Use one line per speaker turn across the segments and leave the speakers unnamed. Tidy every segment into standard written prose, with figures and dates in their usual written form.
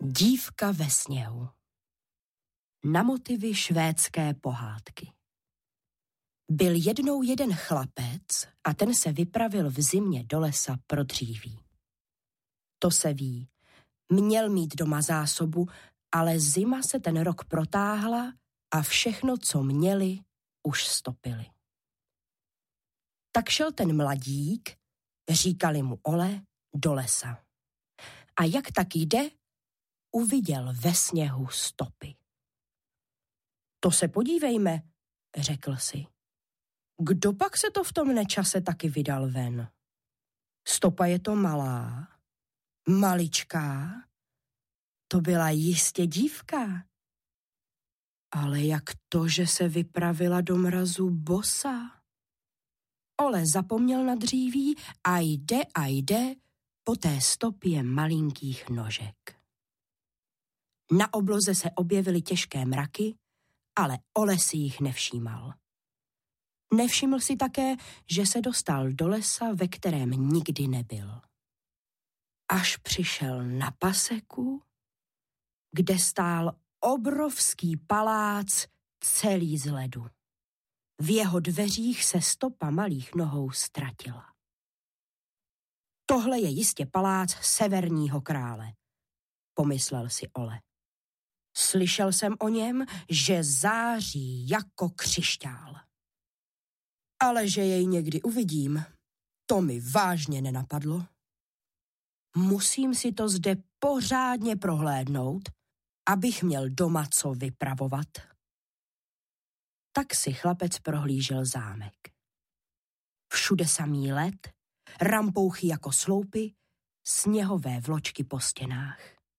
Dívka ve sněhu. Na motivy švédské pohádky. Byl jednou jeden chlapec a ten se vypravil v zimě do lesa pro dříví. To se ví, měl mít doma zásobu, ale zima se ten rok protáhla a všechno, co měli, už stopili. Tak šel ten mladík, říkali mu Ole, do lesa. A jak tak jde, uviděl ve sněhu stopy. To se podívejme, řekl si. Kdo pak se to v tom nečase taky vydal ven? Stopa je to malá, maličká, to byla jistě dívka. Ale jak to, že se vypravila do mrazu bosa? Ole zapomněl na dříví a jde po té stopě malinkých nožek. Na obloze se objevily těžké mraky, ale Ole si jich nevšímal. Nevšiml si také, že se dostal do lesa, ve kterém nikdy nebyl. Až přišel na paseku, kde stál obrovský palác celý z ledu. V jeho dveřích se stopa malých nohou ztratila. Tohle je jistě palác severního krále, pomyslel si Ole. Slyšel jsem o něm, že září jako křišťál. Ale že jej někdy uvidím, to mi vážně nenapadlo. Musím si to zde pořádně prohlédnout, abych měl doma co vypravovat. Tak si chlapec prohlížel zámek. Všude samý led, rampouchy jako sloupy, sněhové vločky po stěnách.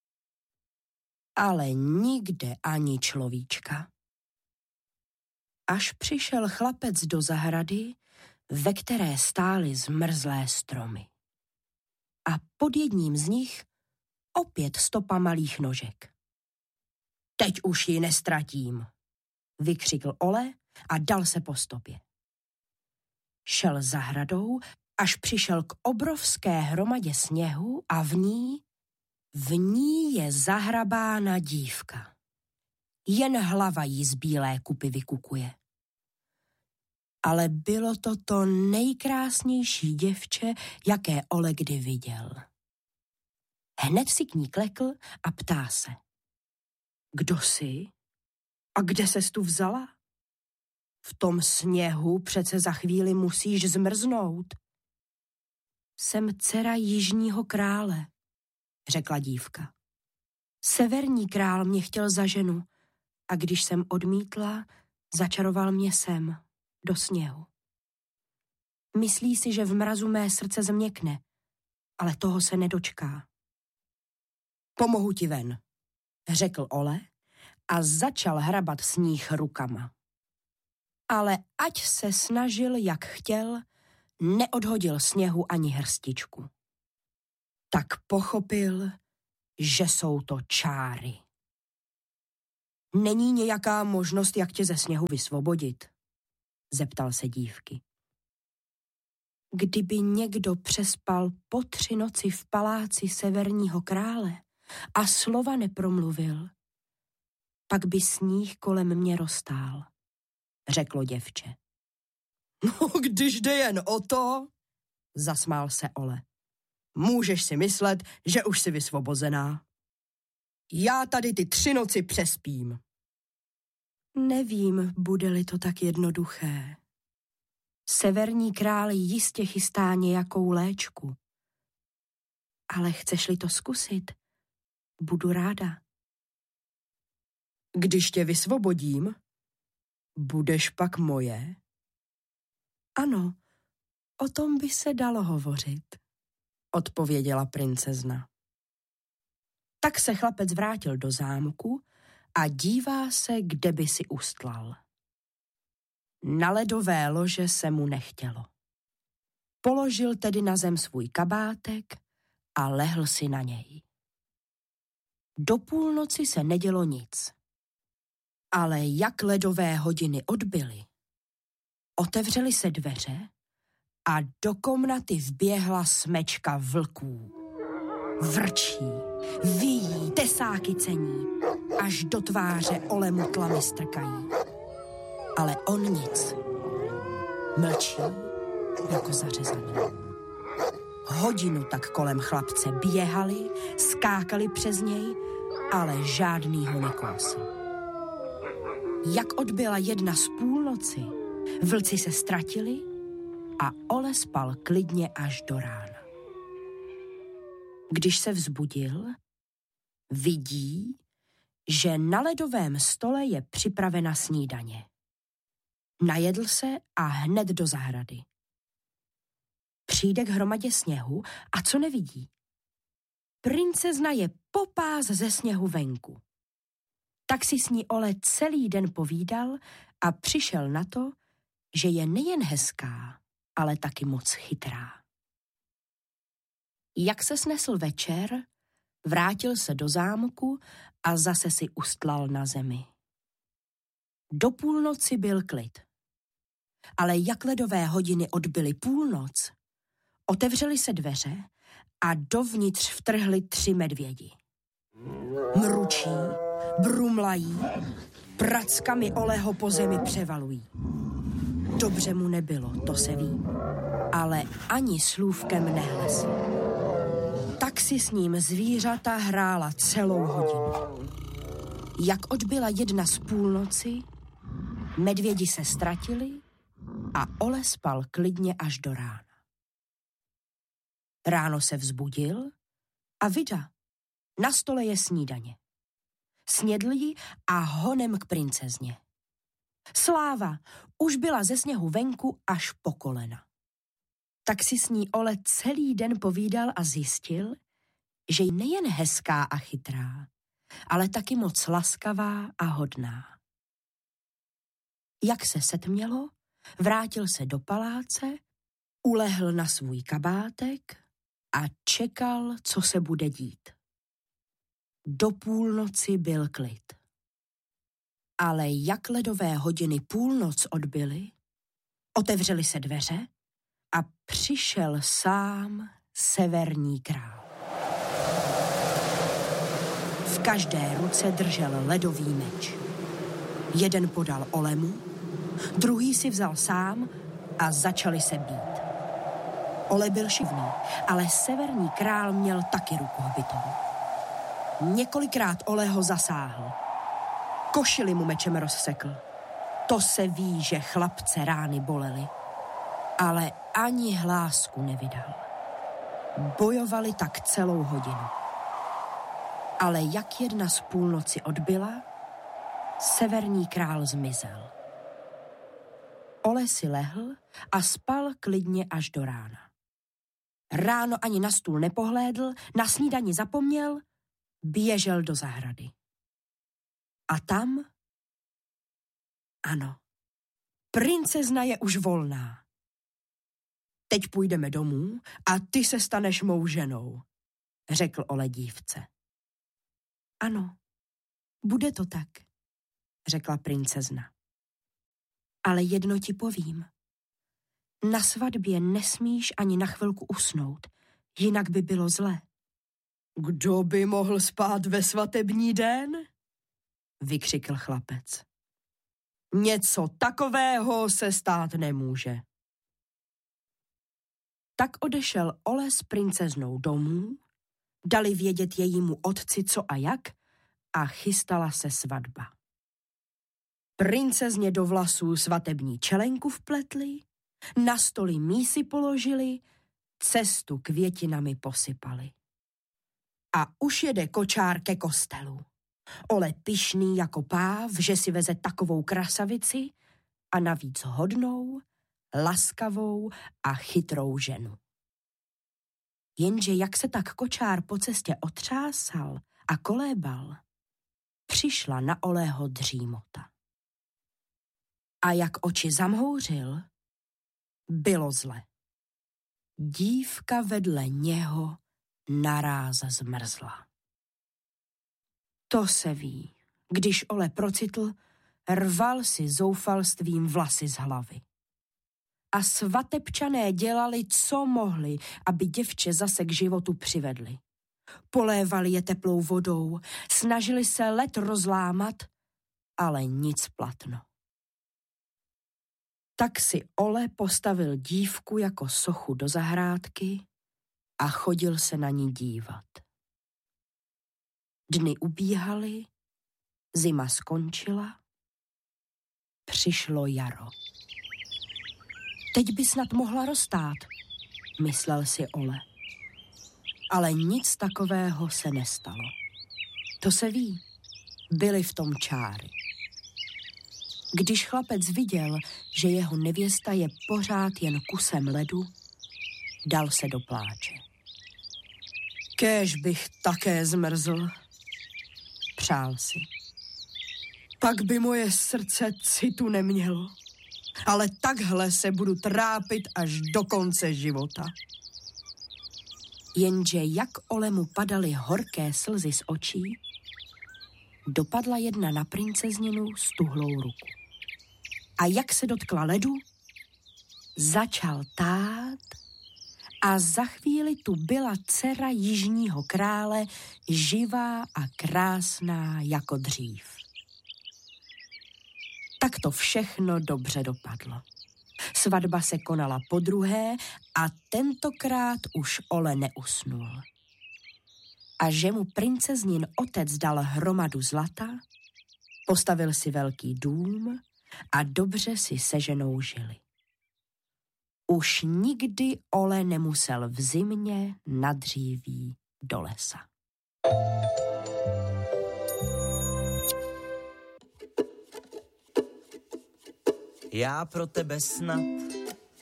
Ale nikde ani človíčka. Až přišel chlapec do zahrady, ve které stály zmrzlé stromy. A pod jedním z nich opět stopa malých nožek. Teď už ji nestratím, vykřikl Ole a dal se po stopě. Šel zahradou, až přišel k obrovské hromadě sněhu a v ní je zahrabána dívka. Jen hlava jí z bílé kupy vykukuje. Ale bylo to nejkrásnější děvče, jaké Ole kdy viděl. Hned si k ní klekl a ptá se. Kdo jsi? A kde ses tu vzala? V tom sněhu přece za chvíli musíš zmrznout. Jsem dcera jižního krále, řekla dívka. Severní král mě chtěl za ženu a když jsem odmítla, začaroval mě sem, do sněhu. Myslí si, že v mrazu mé srdce změkne, ale toho se nedočká. Pomohu ti ven, řekl Ole a začal hrabat sníh rukama. Ale ať se snažil, jak chtěl, neodhodil sněhu ani hrstičku. Tak pochopil, že jsou to čáry. Není nějaká možnost, jak tě ze sněhu vysvobodit? Zeptal se dívky. Kdyby někdo přespal po 3 noci v paláci severního krále a slova nepromluvil, pak by sníh kolem mě roztál, řeklo děvče. No, když jde jen o to, zasmál se Ole. Můžeš si myslet, že už jsi vysvobozená. Já tady ty 3 noci přespím. Nevím, bude-li to tak jednoduché. Severní král jistě chystá nějakou léčku. Ale chceš-li to zkusit, budu ráda. Když tě vysvobodím, budeš pak moje? Ano, o tom by se dalo hovořit, odpověděla princezna. Tak se chlapec vrátil do zámku a dívá se, kde by si ustlal. Na ledové lože se mu nechtělo. Položil tedy na zem svůj kabátek a lehl si na něj. Do půlnoci se nedělo nic. Ale jak ledové hodiny odbyly, otevřely se dveře a do komnaty vběhla smečka vlků. Vrčí, vyjí, tesáky cení, až do tváře Olemu tlamy strkají. Ale on nic. Mlčí jako zařezaný. Hodinu tak kolem chlapce běhali, skákali přes něj, ale žádnýho nekousl. Jak odbyla 1 z půlnoci, vlci se ztratili a Ole spal klidně až do rána. Když se vzbudil, vidí, že na ledovém stole je připravena snídaně. Najedl se a hned do zahrady. Přijde k hromadě sněhu a co nevidí? Princezna je popás ze sněhu venku. Tak si s ní Ole celý den povídal a přišel na to, že je nejen hezká, ale taky moc chytrá. Jak se snesl večer, vrátil se do zámku a zase si ustlal na zemi. Do půlnoci byl klid. Ale jak ledové hodiny odbyly půlnoc, otevřely se dveře a dovnitř vtrhli 3 medvědi. Mručí, brumlají, prackami Oleho po zemi převalují. Dobře mu nebylo, to se ví, ale ani slůvkem nehlesl. Tak si s ním zvířata hrála celou hodinu. Jak odbyla 1 z půlnoci, medvědi se ztratili a Ole spal klidně až do rána. Ráno se vzbudil a vida, na stole je snídaně. Snědl ji a honem k princezně. Sláva, už byla ze sněhu venku až po kolena. Tak si s ní Ole celý den povídal a zjistil, že je nejen hezká a chytrá, ale taky moc laskavá a hodná. Jak se setmělo, vrátil se do paláce, ulehl na svůj kabátek a čekal, co se bude dít. Do půlnoci byl klid. Ale jak ledové hodiny půlnoc odbyly, otevřely se dveře a přišel sám severní král. V každé ruce držel ledový meč. Jeden podal Olemu, druhý si vzal sám a začali se být. Ole byl šivný, ale severní král měl taky ruku hbitovou. Několikrát Ole ho zasáhl. Košili mu mečem rozsekl. To se ví, že chlapce rány bolely. Ale ani hlásku nevydal. Bojovali tak celou hodinu. Ale jak 1 z půlnoci odbyla, severní král zmizel. Ole si lehl a spal klidně až do rána. Ráno ani na stůl nepohlédl, na snídani zapomněl, běžel do zahrady. A tam? Ano, princezna je už volná. Teď půjdeme domů a ty se staneš mou ženou, řekl Ole dívce. Ano, bude to tak, řekla princezna. Ale jedno ti povím. Na svatbě nesmíš ani na chvilku usnout, jinak by bylo zle. Kdo by mohl spát ve svatební den? Vykřikl chlapec. Něco takového se stát nemůže. Tak odešel Ole s princeznou domů, dali vědět jejímu otci co a jak a chystala se svatba. Princezně do vlasů svatební čelenku vpletli, na stoli mísy položili, cestu květinami posypali. A už jede kočár ke kostelu. Ole pyšný jako páv, že si veze takovou krasavici a navíc hodnou, laskavou a chytrou ženu. Jenže jak se tak kočár po cestě otřásal a kolébal, přišla na Oleho dřímota. A jak oči zamhouřil, bylo zle. Dívka vedle něho naráz zmrzla. To se ví, když Ole procitl, rval si zoufalstvím vlasy z hlavy. A svatebčané dělali, co mohli, aby děvče zase k životu přivedli. Polévali je teplou vodou, snažili se led rozlámat, ale nic platno. Tak si Ole postavil dívku jako sochu do zahrádky a chodil se na ní dívat. Dny ubíhaly, zima skončila, přišlo jaro. Teď by snad mohla roztát, myslel si Ole. Ale nic takového se nestalo. To se ví, byly v tom čáry. Když chlapec viděl, že jeho nevěsta je pořád jen kusem ledu, dal se do pláče. Kéž bych také zmrzl, přál si. Pak by moje srdce citu nemělo, ale takhle se budu trápit až do konce života. Jenže jak Olemu padaly horké slzy z očí, dopadla jedna na princezninu stuhlou ruku. A jak se dotkla ledu, začal tát a za chvíli tu byla dcera jižního krále, živá a krásná jako dřív. Tak to všechno dobře dopadlo. Svatba se konala podruhé a tentokrát už Ole neusnul. A že mu princeznin otec dal hromadu zlata, postavil si velký dům a dobře si se ženou žili. Už nikdy Ole nemusel v zimě na dříví do lesa.
Já pro tebe snad